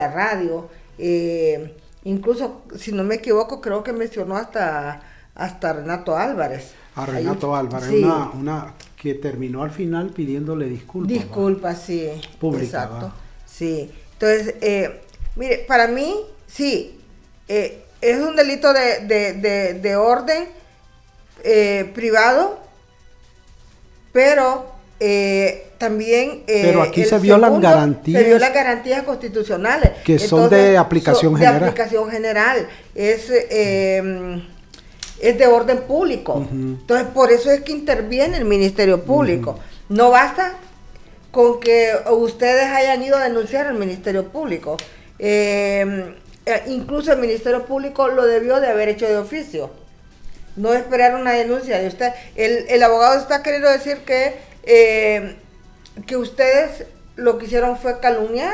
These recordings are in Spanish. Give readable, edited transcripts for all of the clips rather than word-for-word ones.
la radio, incluso, si no me equivoco, creo que mencionó hasta Renato Álvarez. A Renato Álvarez, sí. una que terminó al final pidiéndole disculpas. Disculpas, sí. Pública, exacto. ¿va? Sí. Entonces, mire, para mí, sí, es un delito de orden privado, pero también pero aquí se violan garantías. Se violan garantías constitucionales. Que son de aplicación general. De aplicación general. Es de orden público. Uh-huh. Entonces, por eso es que interviene el Ministerio Público. Uh-huh. No basta con que ustedes hayan ido a denunciar al Ministerio Público. Incluso el Ministerio Público lo debió de haber hecho de oficio. No esperar una denuncia de usted. El abogado está queriendo decir que ustedes lo que hicieron fue calumniar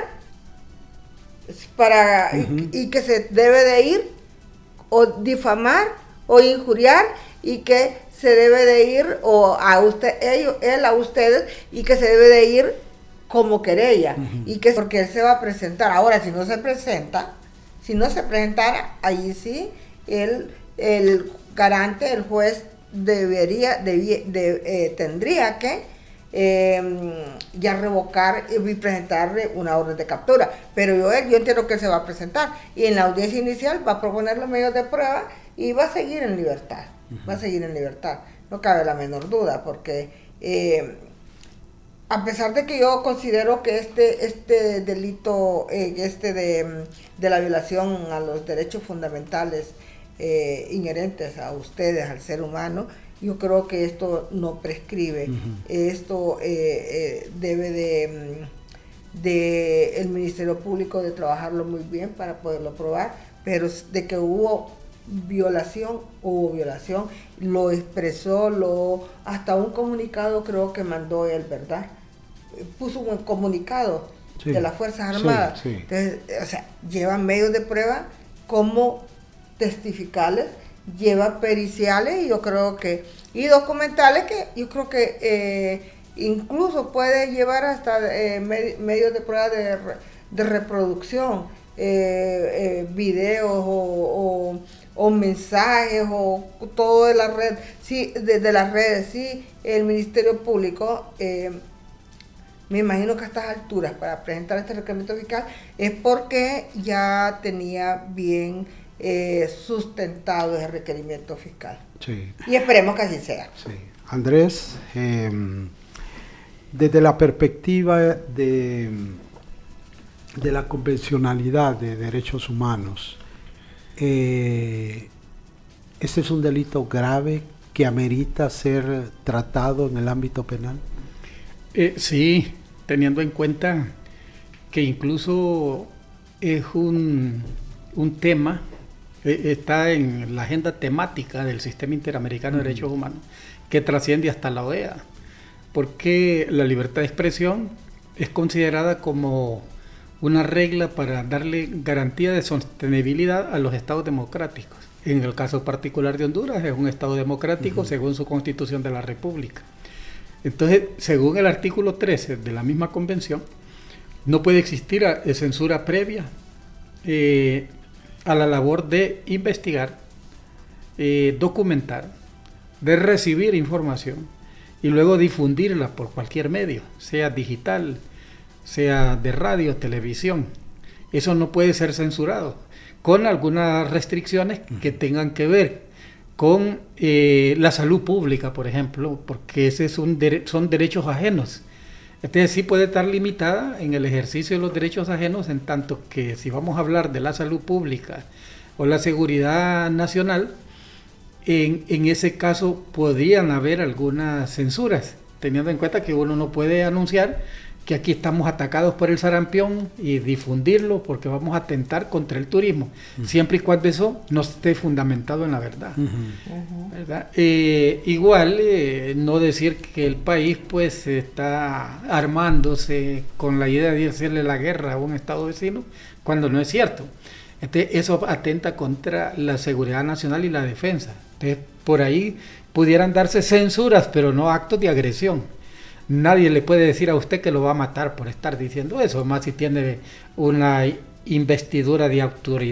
uh-huh. y que se debe de ir o difamar o injuriar y que se debe de ir o a usted, él a ustedes y que se debe de ir como querella uh-huh. y que porque él se va a presentar. Ahora, si no se presentara, ahí sí el garante, el juez tendría que ya revocar y presentarle una orden de captura. Pero yo entiendo que él se va a presentar y en la audiencia inicial va a proponer los medios de prueba y va a seguir en libertad. Uh-huh. Va a seguir en libertad. No cabe la menor duda, porque a pesar de que yo considero que este delito, de la violación a los derechos fundamentales inherentes a ustedes, al ser humano, yo creo que esto no prescribe. Uh-huh. Esto debe de el Ministerio Público de trabajarlo muy bien para poderlo probar, pero de que hubo violación, lo expresó, hasta un comunicado creo que mandó él, ¿verdad? Puso un comunicado sí. de las Fuerzas Armadas. Sí, sí. Entonces, o sea, lleva medios de prueba como testificales, lleva periciales y documentales que yo creo que incluso puede llevar hasta medios de prueba de reproducción, videos o mensajes o todo de la red, sí, de las redes, sí. El Ministerio Público, me imagino que a estas alturas para presentar este requerimiento fiscal es porque ya tenía bien sustentado ese requerimiento fiscal. Sí. Y esperemos que así sea. Sí. Andrés, desde la perspectiva de la convencionalidad de derechos humanos, ¿ese es un delito grave que amerita ser tratado en el ámbito penal? Sí, teniendo en cuenta que incluso es un tema, está en la agenda temática del Sistema Interamericano de Derechos Humanos, que trasciende hasta la OEA, porque la libertad de expresión es considerada como una regla para darle garantía de sostenibilidad a los estados democráticos. En el caso particular de Honduras es un estado democrático según su Constitución de la República. Entonces, según el artículo 13 de la misma convención, no puede existir censura previa a la labor de investigar, documentar, de recibir información y luego difundirla por cualquier medio, sea digital, sea de radio, televisión. Eso no puede ser censurado, con algunas restricciones que tengan que ver con la salud pública, por ejemplo, porque ese son derechos ajenos. Entonces sí puede estar limitada en el ejercicio de los derechos ajenos, en tanto que si vamos a hablar de la salud pública o la seguridad nacional, en ese caso podrían haber algunas censuras, teniendo en cuenta que uno no puede anunciar que aquí estamos atacados por el sarampión y difundirlo porque vamos a atentar contra el turismo, siempre y cuando eso no esté fundamentado en la verdad. ¿Verdad? Igual, no decir que el país pues está armándose con la idea de hacerle la guerra a un estado vecino, cuando no es cierto. Entonces, eso atenta contra la seguridad nacional y la defensa. Entonces, por ahí pudieran darse censuras, pero no actos de agresión. Nadie le puede decir a usted que lo va a matar por estar diciendo eso, más si tiene una investidura de autoridad